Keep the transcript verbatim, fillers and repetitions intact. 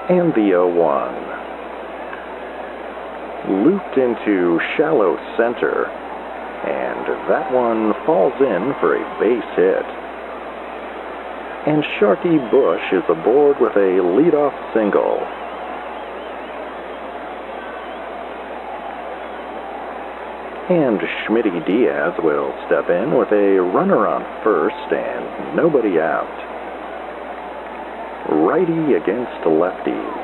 and the oh one. Looped into shallow center, and that one falls in for a base hit. And Sharky Bush is aboard with a leadoff single. And Schmitty Diaz will step in with a runner on first and nobody out. Righty against lefty.